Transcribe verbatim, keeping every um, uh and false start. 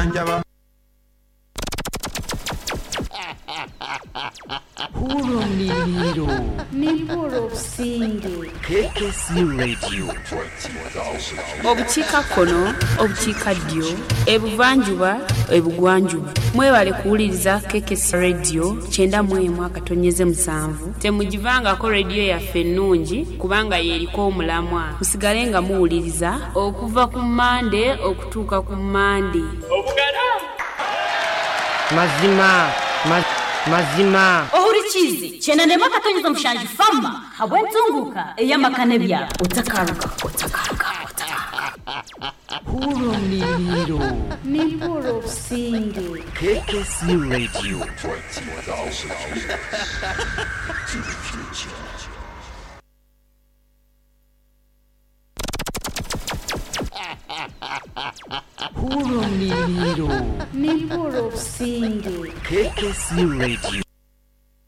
Bujjanjaba. Hurumiro Nipuro Singe K K C Radio obukiika kkono obukiika ddyo ebuvanjuba ebugwanjuba mwebale kuwuliriza K K C Radio kyenda mu emu akatonyeze musanvu temugivangako radio yaffe ennungi kubanga yeeriko omulamwa musigale nga muwuliriza okuva ku Mande okutuuka ku Mande obugana mazima ma mazima ohurikizi kyenda ne makatonyeza mushanju fama habwentunguka eyamakane bya utakaruka utakaruka utakaruka Hurumiro Nipuro Singe K K C Radio Hurumiro Nipuro Singe K K C Radio